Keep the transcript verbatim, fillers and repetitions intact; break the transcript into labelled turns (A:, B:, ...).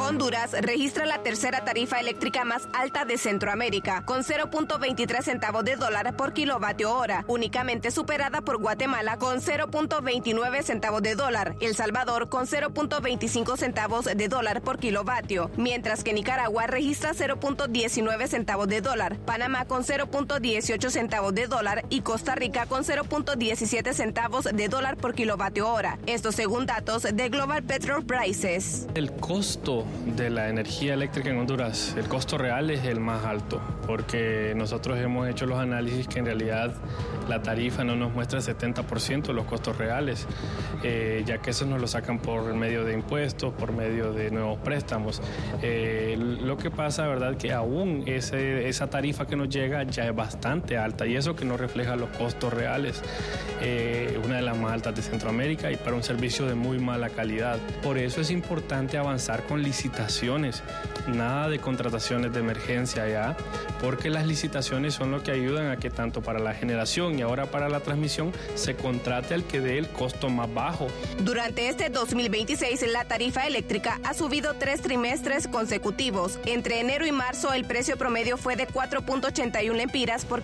A: Honduras registra la tercera tarifa eléctrica más alta de Centroamérica, con cero punto veintitrés centavos de dólar por kilovatio hora, únicamente superada por Guatemala con cero punto veintinueve centavos de dólar, El Salvador con cero punto veinticinco centavos de dólar por kilovatio, mientras que Nicaragua registra cero punto diecinueve centavos de dólar, Panamá con cero punto dieciocho centavos de dólar y Costa Rica con cero punto diecisiete centavos de dólar por kilovatio hora. Esto según datos de Global Petrol Prices.
B: El costo de la energía eléctrica en Honduras, el costo real es el más alto, porque nosotros hemos hecho los análisis que en realidad la tarifa no nos muestra el setenta por ciento de los costos reales, eh, ya que eso nos lo sacan por medio de impuestos, por medio de nuevos préstamos. Eh, lo que pasa, verdad, que aún ese, esa tarifa que nos llega ya es bastante alta y eso que no refleja los costos reales, eh, una de las más altas de Centroamérica y para un servicio de muy mala calidad. Por eso es importante avanzar con licitaciones, nada de contrataciones de emergencia ya, porque las licitaciones son lo que ayudan a que tanto para la generación y ahora para la transmisión se contrate al que dé el costo más bajo.
A: Durante este dos mil veintiséis, la tarifa eléctrica ha subido tres trimestres consecutivos. Entre enero y marzo, el precio promedio fue de cuatro punto ochenta y uno lempiras por